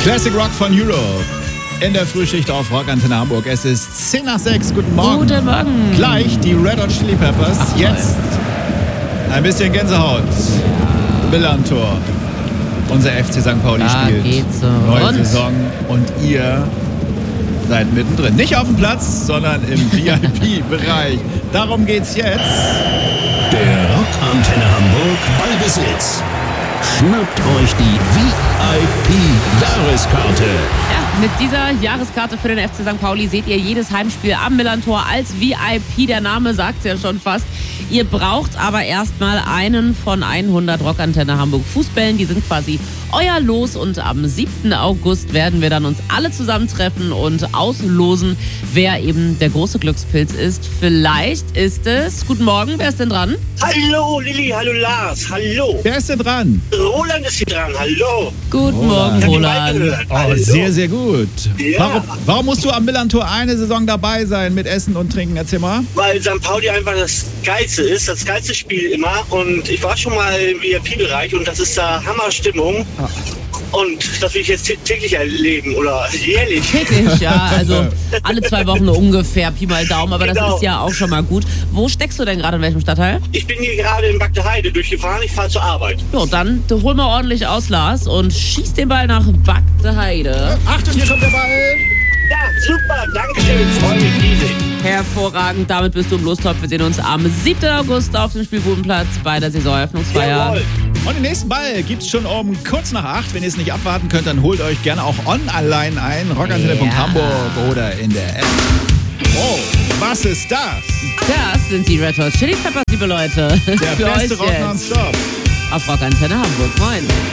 Classic Rock von Europe. In der Frühschicht auf Rockantenne Hamburg. Es ist 10 nach 6. Guten Morgen. Guten Morgen. Gleich die Red Hot Chili Peppers. Ach, jetzt ein bisschen Gänsehaut. Millantor. Unser FC St. Pauli Da spielt. geht's so. Neue Und? Saison. Und ihr seid mittendrin. Nicht auf dem Platz, sondern im VIP-Bereich. Darum geht's jetzt. Der Rockantenne Hamburg Ballbesitz. Schnappt euch die VIP-Jahreskarte. Ja, mit dieser Jahreskarte für den FC St. Pauli seht ihr jedes Heimspiel am Millantor als VIP. Der Name sagt's ja schon fast. Ihr braucht aber erstmal einen von 100 Rockantenne Hamburg Fußbällen. Die sind quasi euer Los und am 7. August werden wir dann uns alle zusammentreffen und auslosen, wer eben der große Glückspilz ist. Vielleicht ist es... Guten Morgen, wer ist denn dran? Hallo Lilly, hallo Lars, hallo. Wer ist denn dran? Roland ist hier dran, hallo. Guten Morgen, Ich hab die Ball Roland. gehört. Oh, Hallo. sehr, sehr gut. Ja. Warum musst du am Millantor eine Saison dabei sein mit Essen und Trinken? Erzähl mal. Weil St. Pauli einfach das Geilste ist, das geilste Spiel immer. Und ich war schon mal im VIP-Bereich und das ist da Hammerstimmung. Und das will ich jetzt täglich erleben oder jährlich. Täglich, ja, also alle 2 Wochen ungefähr, Pi mal Daumen, aber das Genau. ist ja auch schon mal gut. Wo steckst du denn gerade, in welchem Stadtteil? Ich bin hier gerade in Bagdeheide durchgefahren, ich fahre zur Arbeit. So, dann hol mal ordentlich aus, Lars, und schieß den Ball nach Bagdeheide. Achtung, hier kommt der Ball. Ja, super, danke schön, freue mich riesig. Hervorragend, damit bist du im Lostopf. Wir sehen uns am 7. August auf dem Spielbudenplatz bei der Saisoneröffnungsfeier. Jawohl. Und den nächsten Ball gibt's schon um kurz nach 8. Wenn ihr es nicht abwarten könnt, dann holt euch gerne auch online ein. Rockantenne.hamburg oder in der App. Oh, was ist das? Das sind die Red Hot Chili Peppers, liebe Leute. Der Für beste euch Rock jetzt nonstop. auf Rockantenne Hamburg. Moin.